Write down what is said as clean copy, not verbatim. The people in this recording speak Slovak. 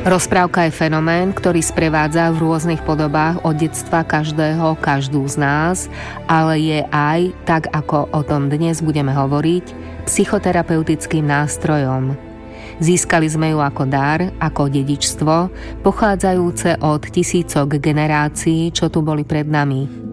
Rozprávka je fenomén, ktorý sprevádza v rôznych podobách od detstva každú z nás, ale je aj, tak ako o tom dnes budeme hovoriť, psychoterapeutickým nástrojom. Získali sme ju ako dar, ako dedičstvo, pochádzajúce od tisícok generácií, čo tu boli pred nami.